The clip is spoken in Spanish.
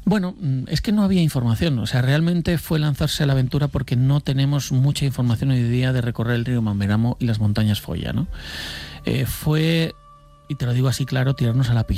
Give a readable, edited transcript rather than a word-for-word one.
Bueno, es que no había información, o sea, realmente fue lanzarse a la aventura porque no tenemos mucha información hoy día de recorrer el río Mamberamo y las montañas Foya, ¿no? Fue, y te lo digo así claro, tirarnos a la piscina.